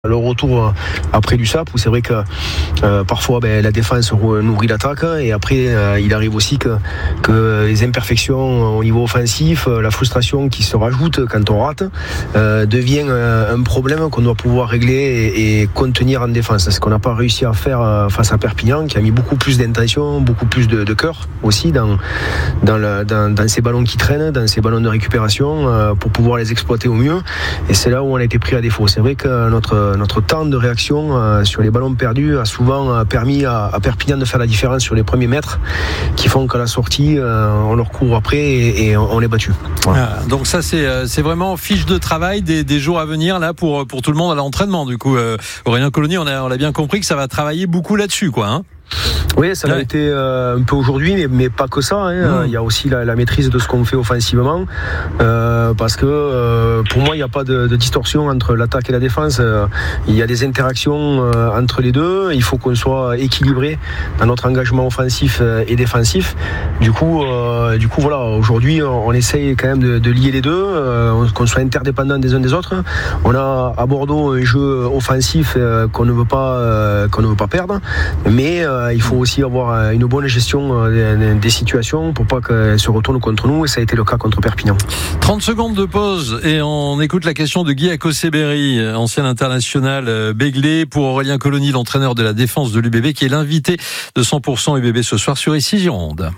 Le retour après du SAP, où c'est vrai que parfois la défense nourrit l'attaque, et après il arrive aussi que les imperfections au niveau offensif, la frustration qui se rajoute quand on rate, devient un problème qu'on doit pouvoir régler et contenir en défense. C'est ce qu'on n'a pas réussi à faire face à Perpignan, qui a mis beaucoup plus d'intention, beaucoup plus de cœur aussi dans ces ballons qui traînent, dans ces ballons de récupération, pour pouvoir les exploiter au mieux. Et c'est là où on a été pris à défaut. C'est vrai que notre temps de réaction sur les ballons perdus a souvent permis à Perpignan de faire la différence sur les premiers mètres, qui font qu'à la sortie on leur court après et on les battu. Voilà. Donc ça c'est vraiment fiche de travail des jours à venir là pour tout le monde à l'entraînement. Du coup Aurélien Colony, on a bien compris que ça va travailler beaucoup là-dessus, quoi, hein. Oui, ça a été un peu aujourd'hui, mais pas que ça, hein. Il y a aussi la maîtrise de ce qu'on fait offensivement, parce que pour moi il n'y a pas de distorsion entre l'attaque et la défense. Il y a des interactions entre les deux. Il faut qu'on soit équilibré dans notre engagement offensif et défensif. Du coup voilà, aujourd'hui on essaye quand même de lier les deux, qu'on soit interdépendants des uns des autres. On a à Bordeaux un jeu offensif qu'on ne veut pas perdre, mais il faut aussi avoir une bonne gestion des situations pour pas qu'elles se retournent contre nous, et ça a été le cas contre Perpignan. 30 secondes de pause et on écoute la question de Guy Akoseberi, ancien international Béglé, pour Aurélien Colony, l'entraîneur de la défense de l'UBB, qui est l'invité de 100% UBB ce soir sur Ici Gironde.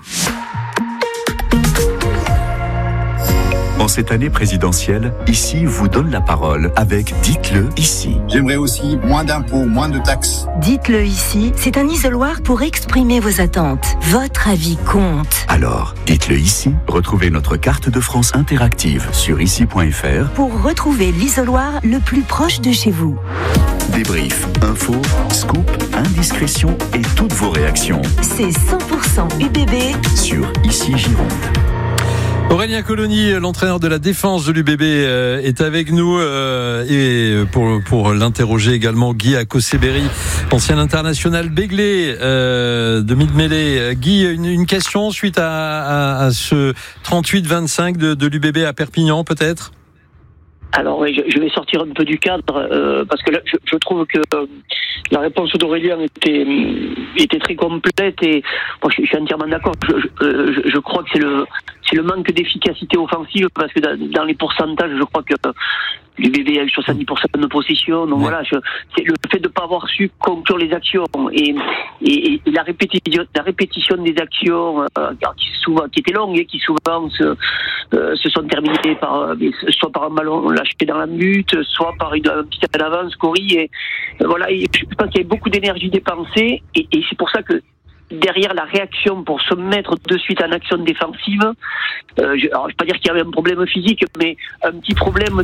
En cette année présidentielle, Ici vous donne la parole avec Dites-le ici. J'aimerais aussi moins d'impôts, moins de taxes. Dites-le ici, c'est un isoloir pour exprimer vos attentes. Votre avis compte. Alors, dites-le ici. Retrouvez notre carte de France interactive sur ici.fr pour retrouver l'isoloir le plus proche de chez vous. Débrief, info, scoop, indiscrétion et toutes vos réactions. C'est 100% UBB sur Ici Gironde. Aurélien Colony, l'entraîneur de la défense de l'UBB, est avec nous, et pour l'interroger également Guy Akoseberi, ancien international Béglé de mid-mêlée. Guy, une question suite à ce 38-25 de l'UBB à Perpignan, peut-être? Alors oui, je vais sortir un peu du cadre, parce que là, je trouve que la réponse d'Aurélien était très complète, et moi je suis entièrement d'accord. Je crois que c'est le manque d'efficacité offensive, parce que dans les pourcentages, je crois que l'UBB a eu 70% de possession. Donc voilà, c'est le fait de ne pas avoir su conclure les actions et la répétition des actions qui étaient longues et qui souvent se sont terminées soit par un ballon lâché dans la butte, soit par un petit à l'avance, Cory. Et voilà, et je pense qu'il y a beaucoup d'énergie dépensée, et c'est pour ça que derrière la réaction pour se mettre de suite en action défensive, alors je ne vais pas dire qu'il y avait un problème physique, mais un petit problème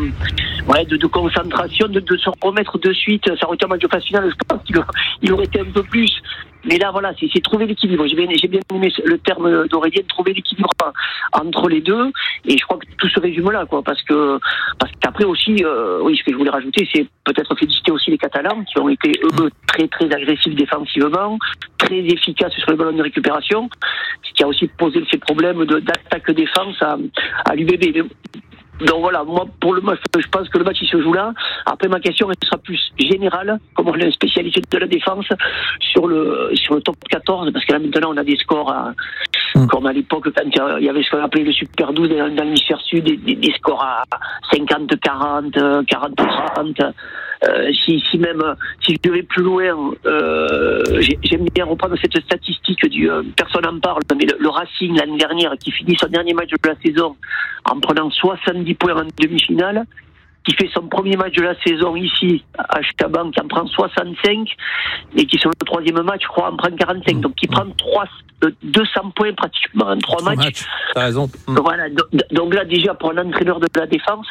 de concentration, de se remettre de suite. Ça aurait été un match de phase finale, je pense qu'il aurait été un peu plus. Mais là, voilà, c'est trouver l'équilibre. J'ai bien aimé le terme d'Aurélien, trouver l'équilibre entre les deux. Et je crois que tout se résume là, quoi. Parce qu'après aussi, oui, ce que je voulais rajouter, c'est peut-être féliciter aussi les Catalans, qui ont été, eux, très, très agressifs défensivement, très efficaces sur les ballons de récupération, ce qui a aussi posé ces problèmes d'attaque-défense à l'UBB. Donc voilà, moi pour le match, je pense que le match il se joue là. Après, ma question elle sera plus générale, comme on est un spécialiste de la défense, sur le top 14, parce que là maintenant on a des scores comme à l'époque quand il y avait ce qu'on appelait le Super 12 dans l'hémisphère sud, des scores à 50-40, 40-30. Si je vais plus loin, j'aime bien reprendre cette statistique personne n'en parle, mais le Racing l'année dernière, qui finit son dernier match de la saison en prenant 70 points en demi-finale, qui fait son premier match de la saison ici à Ashkaban, qui en prend 65, et qui sur le troisième match, je crois, en prend 45, donc qui prend 200 points pratiquement en 3 matchs. T'as raison. Voilà, donc là déjà pour un entraîneur de la défense,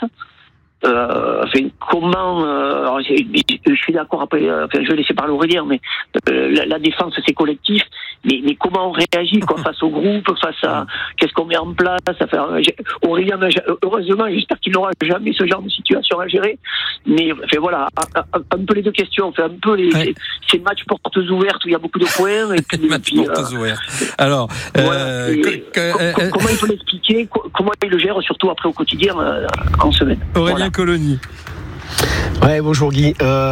comment alors, je suis d'accord, après je vais laisser parler Aurélien, mais la défense c'est collectif, mais comment on réagit face au groupe, face à qu'est-ce qu'on met en place, Aurélien, heureusement j'espère qu'il n'aura jamais ce genre de situation à gérer, mais voilà, un peu les deux questions, un peu ces matchs portes ouvertes où il y a beaucoup de points, et puis portes ouvertes. Alors voilà, comment il faut l'expliquer, comment il le gère surtout après au quotidien en semaine. Aurélien Colony. Ouais, bonjour Guy.